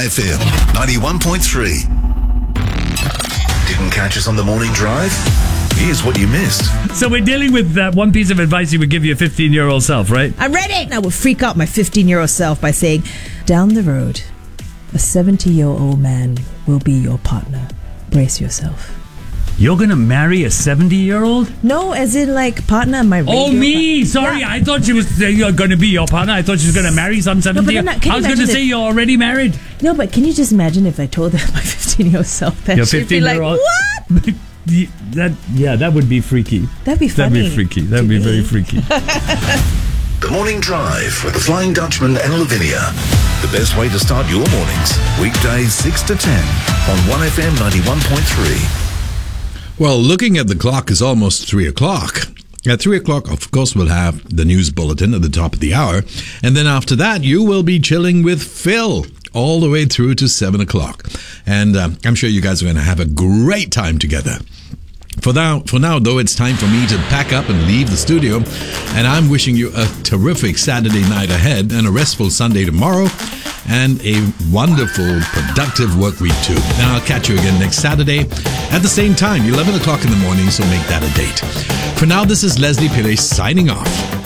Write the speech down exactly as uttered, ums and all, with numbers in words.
F M ninety-one point three. Didn't catch us on the morning drive? Here's what you missed. So we're dealing with that one piece of advice you would give your fifteen-year-old self, right? I'm ready! I will freak out my fifteen-year-old self by saying, down the road, a seventy-year-old man will be your partner. Brace yourself. You're going to marry a seventy-year-old? No, as in like partner, my radio Oh, me! par- Sorry, yeah. I thought she was uh, going to be your partner. I thought she was going to marry some seventy-year-old. then, can I you was going to imagine say if- you're already married. No, but can you just imagine if I told her my fifteen-year-old self that Your she'd be like, fifteen-year-old? what? Y- that yeah, that would be freaky. That'd be funny. That'd be freaky. That'd to be me. very freaky. The Morning Drive with the Flying Dutchman and Lavinia. The best way to start your mornings. Weekdays six to ten on one F M ninety-one point three. Well, looking at the clock, is almost three o'clock. At three o'clock, of course, we'll have the news bulletin at the top of the hour. And then after that, you will be chilling with Phil all the way through to seven o'clock. And uh, I'm sure you guys are going to have a great time together. For now, for now, though, it's time for me to pack up and leave the studio. And I'm wishing you a terrific Saturday night ahead and a restful Sunday tomorrow and a wonderful, productive work week too. And I'll catch you again next Saturday at the same time, eleven o'clock in the morning, so make that a date. For now, this is Leslie Pillay signing off.